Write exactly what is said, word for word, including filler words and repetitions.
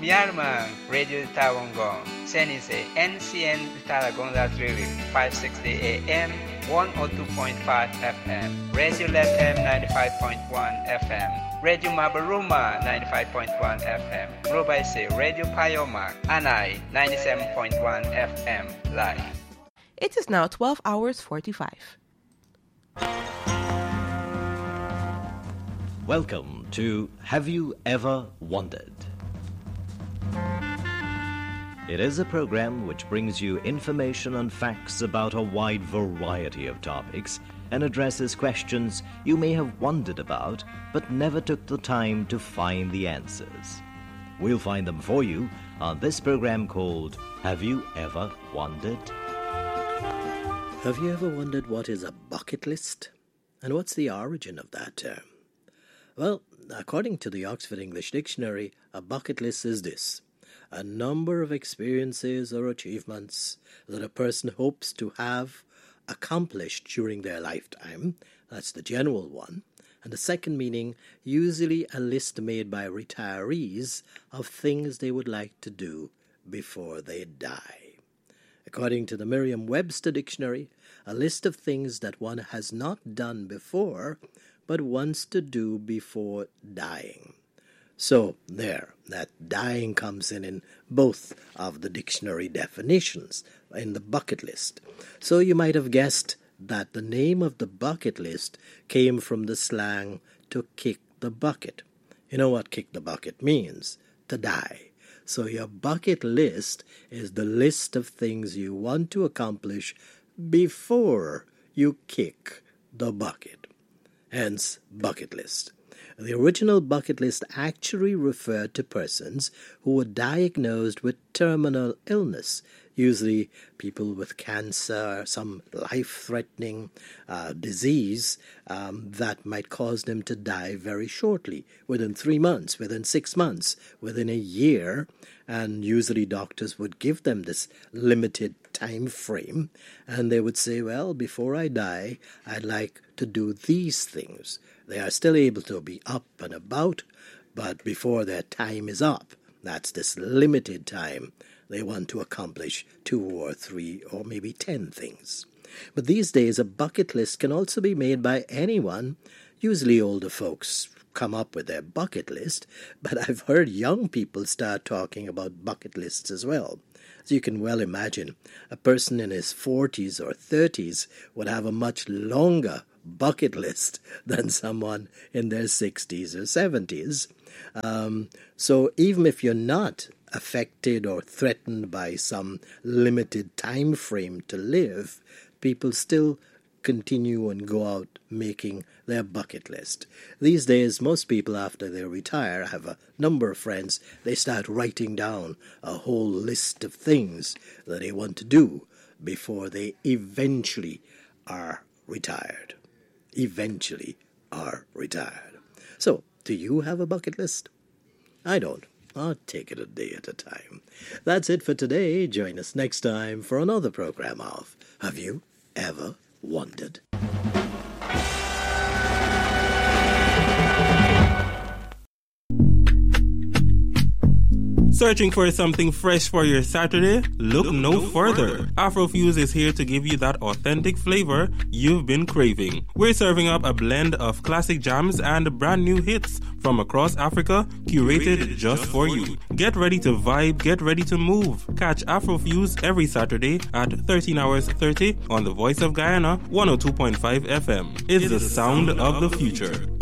Myanmar, Radio Tawangong, Senise, N C N Talagonda Trivi, five sixty A M, one oh two point five F M, Radio Left M ninety-five point one F M, Radio Mabaruma ninety-five point one F M, Robaise, Radio Payoma, Anai ninety-seven point one F M, live. It is now twelve hours forty-five. Welcome to Have You Ever Wondered? It is a program which brings you information and facts about a wide variety of topics and addresses questions you may have wondered about but never took the time to find the answers. We'll find them for you on this program called Have You Ever Wondered? Have you ever wondered what is a bucket list? And what's the origin of that term? Well, according to the Oxford English Dictionary, a bucket list is this: a number of experiences or achievements that a person hopes to have accomplished during their lifetime. That's the general one. And the second meaning, usually a list made by retirees of things they would like to do before they die. According to the Merriam-Webster Dictionary, a list of things that one has not done before but wants to do before dying. So there, that dying comes in in both of the dictionary definitions in the bucket list. So you might have guessed that the name of the bucket list came from the slang to kick the bucket. You know what kick the bucket means? To die. So your bucket list is the list of things you want to accomplish before you kick the bucket. Hence, bucket list. The original bucket list actually referred to persons who were diagnosed with terminal illness, usually people with cancer, some life-threatening uh, disease um, that might cause them to die very shortly, within three months, within six months, within a year. And usually doctors would give them this limited time frame, and they would say, well, before I die, I'd like to do these things. They are still able to be up and about, but before their time is up, that's this limited time, they want to accomplish two or three or maybe ten things. But these days, a bucket list can also be made by anyone. Usually older folks come up with their bucket list, but I've heard young people start talking about bucket lists as well. As you can well imagine, a person in his forties or thirties would have a much longer bucket list than someone in their sixties or seventies. Um, so even if you're not affected or threatened by some limited time frame to live, people still continue and go out making their bucket list. These days, most people, after they retire, have a number of friends, they start writing down a whole list of things that they want to do before they eventually are retired. Eventually are retired. So, do you have a bucket list? I don't. I'll take it a day at a time. That's it for today. Join us next time for another program of Have You Ever Wondered? Searching for something fresh for your Saturday? Look no further. Afrofuse is here to give you that authentic flavor you've been craving. We're serving up a blend of classic jams and brand new hits from across Africa, curated just for you. Get ready to vibe, get ready to move. Catch Afrofuse every Saturday at thirteen hours thirty on the Voice of Guyana, one oh two point five F M. It's the sound of the future.